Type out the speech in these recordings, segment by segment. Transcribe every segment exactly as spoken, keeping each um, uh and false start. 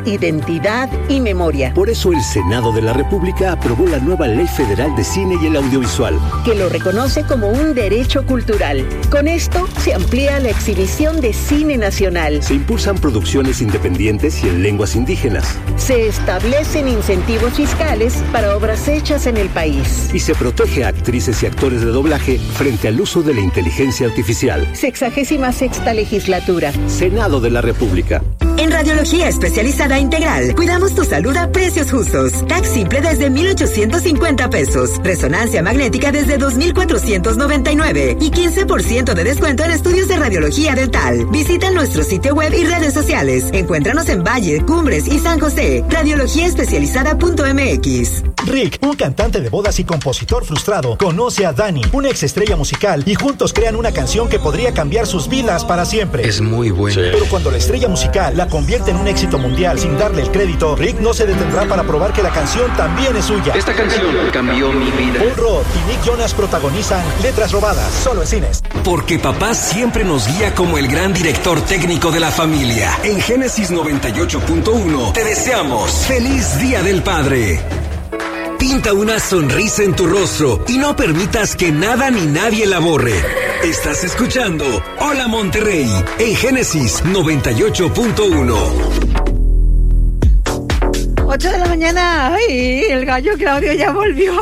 identidad y memoria. Por eso el Senado de la República aprobó la nueva Ley Federal de Cine y el Audiovisual, que lo reconoce como un derecho cultural. Con esto se amplía la exhibición de cine nacional. Se impulsan producciones independientes y en lenguas indígenas. Se establecen incentivos fiscales para obras hechas en el país. Y se protege a actrices y actores de doblaje frente al uso de la inteligencia artificial. Sexagésima sexta legislatura. Senado de la República. En Radiología Especializada Integral, cuidamos tu salud a precios justos. T A C simple desde mil ochocientos cincuenta pesos. Resonancia magnética desde dos mil cuatrocientos noventa y nueve. Y quince por ciento de descuento en estudios de radiología dental. Visita nuestro sitio web y redes sociales. Encuéntranos en Valle, Cumbres y San José. radiología especializada punto m x. Rick, un cantante de bodas y compositor frustrado, conoce a Dani, una exestrella musical, y juntos crean una canción que podría cambiar sus vidas para siempre. Es muy buena. Sí. Pero cuando la estrella musical la convierte en un éxito mundial sin darle el crédito, Rick no se detendrá para probar que la canción también es suya. Esta canción cambió mi vida. Paul Rudd y Nick Jonas protagonizan Letras Robadas, solo en cines. Porque papá siempre nos guía como el gran director técnico de la familia. En Génesis noventa y ocho punto uno te deseamos feliz Día del Padre. Pinta una sonrisa en tu rostro y no permitas que nada ni nadie la borre. Estás escuchando Hola Monterrey en Génesis noventa y ocho punto uno. ocho de la mañana. Ay, el gallo Claudio ya volvió.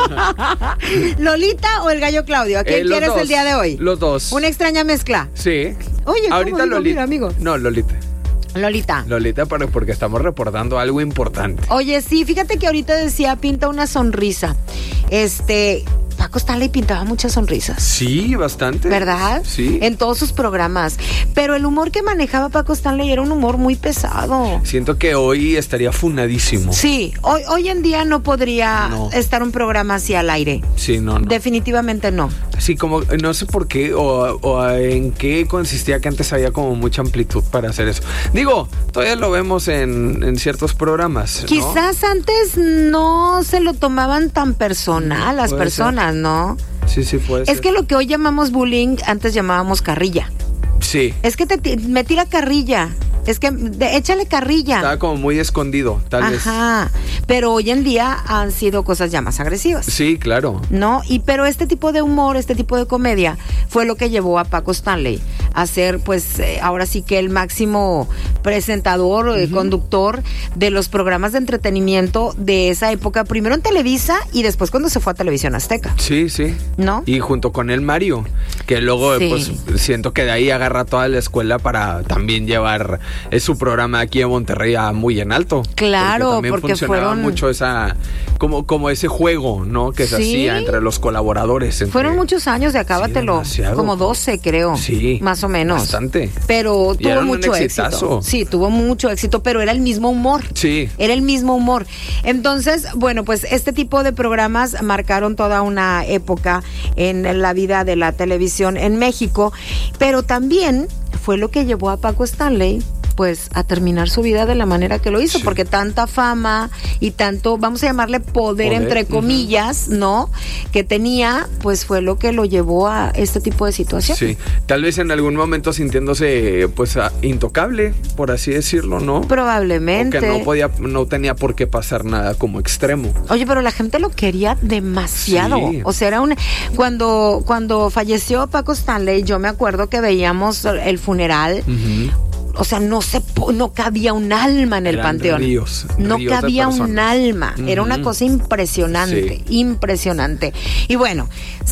¿Lolita o el gallo Claudio? ¿A quién eh, quieres dos, el día de hoy? Los dos. Una extraña mezcla. Sí. Oye, ahorita ¿cómo Lolita. Mira, amigo? No, Lolita. Lolita. Lolita, pero porque estamos reportando algo importante. Oye, sí, fíjate que ahorita decía, pinta una sonrisa. Este... Paco Stanley pintaba muchas sonrisas. Sí, bastante. ¿Verdad? Sí. En todos sus programas. Pero el humor que manejaba Paco Stanley era un humor muy pesado. Siento que hoy estaría funadísimo. Sí, hoy, hoy en día no podría no. estar un programa así al aire. Sí, no, no. Definitivamente no. Sí, como, no sé por qué o, o en qué consistía que antes había como mucha amplitud para hacer eso. Digo, todavía lo vemos en, en ciertos programas, ¿no? Quizás antes no se lo tomaban tan personal las puede personas, ser. ¿no? Sí, sí, puede Es ser. que lo que hoy llamamos bullying, antes llamábamos carrilla. Sí. Es que te, me tira carrilla. Es que de, échale carrilla. Estaba como muy escondido, tal Ajá. vez. Ajá. Pero hoy en día han sido cosas ya más agresivas. Sí, claro. ¿No? Y pero este tipo de humor, este tipo de comedia, fue lo que llevó a Paco Stanley a ser, pues, eh, ahora sí que el máximo presentador, uh-huh. eh, conductor de los programas de entretenimiento de esa época, primero en Televisa y después cuando se fue a Televisión Azteca. Sí, sí. ¿No? Y junto con el Mario, que luego, sí. pues, siento que de ahí agarra toda la escuela para también llevar es su programa aquí en Monterrey a muy en alto. Claro, porque también porque funcionaba fueron mucho esa como como ese juego, ¿no? Que se sí. hacía entre los colaboradores. Entre... Fueron muchos años de acábatelo, sí, como doce creo, sí, más o menos. Bastante. Pero y tuvo mucho éxito. Sí, tuvo mucho éxito, pero era el mismo humor. Sí. Era el mismo humor. Entonces, bueno, pues este tipo de programas marcaron toda una época en la vida de la televisión en México, pero también fue lo que llevó a Paco Stanley pues a terminar su vida de la manera que lo hizo, sí. porque tanta fama y tanto, vamos a llamarle poder, poder. entre comillas, uh-huh. ¿no? Que tenía, pues fue lo que lo llevó a este tipo de situación. Sí, tal vez en algún momento sintiéndose pues a, intocable, por así decirlo, ¿no? Probablemente. O que no podía, no tenía por qué pasar nada como extremo. Oye, pero la gente lo quería demasiado. Sí. O sea, era un cuando, cuando falleció Paco Stanley, yo me acuerdo que veíamos el funeral. Uh-huh. O sea, no se no cabía un alma en el Eran panteón. Ríos, no ríos cabía un alma. Uh-huh. Era una cosa impresionante, sí. impresionante. Y bueno,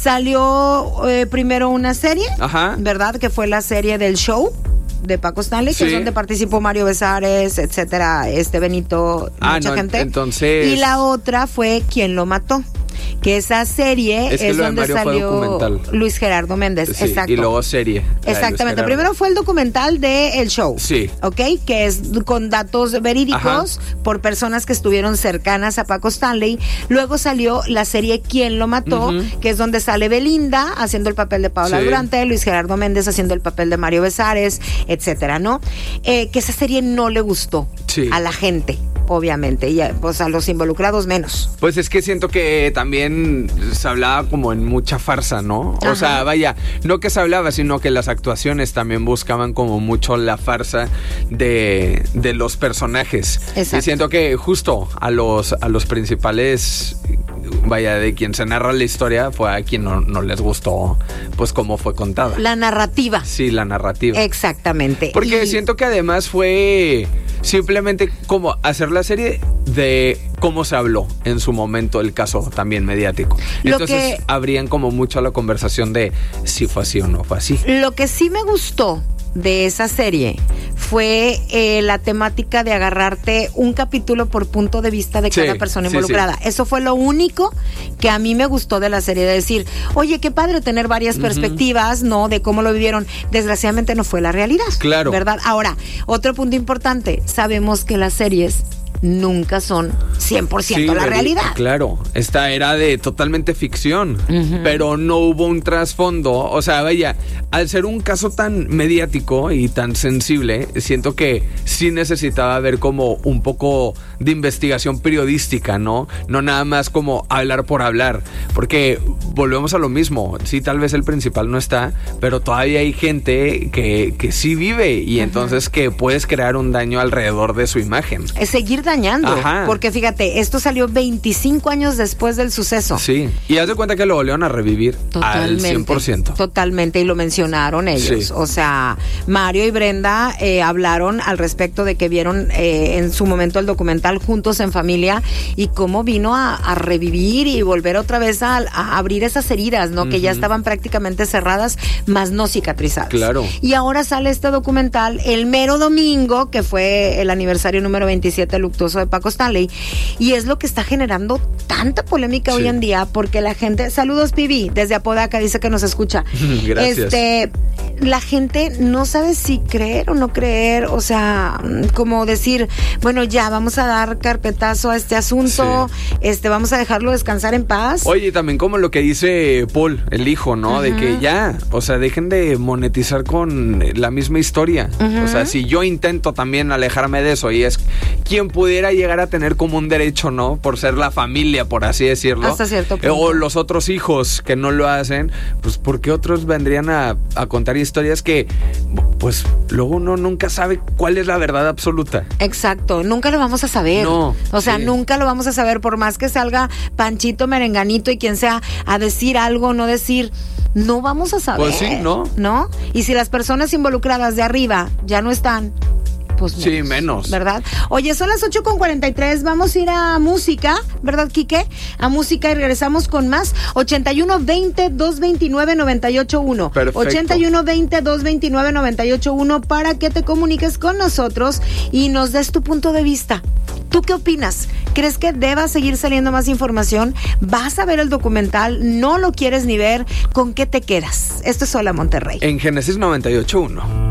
salió eh, primero una serie, Ajá. ¿verdad? Que fue la serie del show de Paco Stanley, sí. que es donde participó Mario Besares, etcétera, este Benito, ah, mucha no, gente. Entonces... Y la otra fue ¿Quién lo mató? Que esa serie es, que es donde salió Luis Gerardo Méndez. Sí, exacto. Y luego serie. Exactamente. Primero fue el documental de El Show. Sí. ¿Ok? Que es con datos verídicos Ajá. por personas que estuvieron cercanas a Paco Stanley. Luego salió la serie ¿Quién lo mató? Uh-huh. Que es donde sale Belinda haciendo el papel de Paola sí. Durante, Luis Gerardo Méndez haciendo el papel de Mario Besares, etcétera, ¿no? Eh, que esa serie no le gustó sí. a la gente. obviamente, y pues a los involucrados menos. Pues es que siento que también se hablaba como en mucha farsa, ¿no? O Ajá. sea, vaya, no que se hablaba, sino que las actuaciones también buscaban como mucho la farsa de, de los personajes. Exacto. Y siento que justo a los, a los principales, vaya, de quien se narra la historia, fue a quien no, no les gustó, pues cómo fue contada. La narrativa. Sí, la narrativa. Exactamente. Porque Y- siento que además fue simplemente como hacer la serie de cómo se habló en su momento el caso también mediático. Lo Entonces que- abrían como mucho la conversación de si fue así o no fue así. Lo que sí me gustó de esa serie fue eh, la temática de agarrarte un capítulo por punto de vista de Sí, cada persona sí, involucrada. sí. Eso fue lo único que a mí me gustó de la serie, de decir, oye, qué padre tener varias perspectivas, ¿no? De cómo lo vivieron. Desgraciadamente no fue la realidad. Claro. ¿Verdad? Ahora, otro punto importante, sabemos que las series nunca son cien por ciento Sí, la veri- realidad. Claro, esta era de totalmente ficción, Ujú. pero no hubo un trasfondo. O sea, vaya, al ser un caso tan mediático y tan sensible, siento que sí necesitaba haber como un poco de investigación periodística, ¿no? No nada más como hablar por hablar, porque volvemos a lo mismo. Sí, tal vez el principal no está, pero todavía hay gente que, que sí vive y entonces que puedes crear un daño alrededor de su imagen. Es seguir dañando. Ajá. Porque fíjate, esto salió veinticinco años después del suceso. Sí, y haz de cuenta que lo volvieron a revivir al cien por ciento. Totalmente, y lo mencionaron ellos. Sí. O sea, Mario y Brenda eh, hablaron al respecto de que vieron eh, en su momento el documental Juntos en Familia y cómo vino a, a revivir y volver otra vez a, a abrir esas heridas, ¿no? Que ya Ujú. estaban prácticamente cerradas, más no cicatrizadas. Claro. Y ahora sale este documental el mero domingo, que fue el aniversario número veintisiete luctuoso de Paco Stanley, y es lo que está generando tanta polémica Sí. hoy en día, porque la gente, saludos Pibi, desde Apodaca, dice que nos escucha. Gracias. Este, la gente no sabe si creer o no creer, o sea, como decir, bueno, ya vamos a dar carpetazo a este asunto, este, vamos a dejarlo descansar en paz. Oye, también como lo que dice Paul, el hijo, ¿no? De Ajá. que ya, o sea, dejen de monetizar con la misma historia. Ujú. O sea, si yo intento también alejarme de eso y es quien pudiera llegar a tener como un derecho, ¿no? Por ser la familia, por así decirlo. Hasta cierto punto. Eh, O los otros hijos que no lo hacen, pues porque otros vendrían a, a contar historias que, pues, luego uno nunca sabe cuál es la verdad absoluta. Exacto, nunca lo vamos a saber. No, o sea, sí. nunca lo vamos a saber, por más que salga Panchito, Merenganito y quien sea a decir algo, no decir, no vamos a saber. Pues sí, ¿no? ¿No? Y si las personas involucradas de arriba ya no están, pues Sí, menos. ¿Verdad? Oye, son las ocho con cuarenta y tres, vamos a ir a música, ¿verdad, Quique? A música y regresamos con más. ochenta y uno veinte, doscientos veintinueve, noventa y ocho uno. Perfecto. ochenta y uno veinte, doscientos veintinueve, noventa y ocho uno para que te comuniques con nosotros y nos des tu punto de vista. ¿Tú qué opinas? ¿Crees que deba seguir saliendo más información? ¿Vas a ver el documental? ¿No lo quieres ni ver? ¿Con qué te quedas? Esto es Hola Monterrey. En Génesis noventa y ocho punto uno.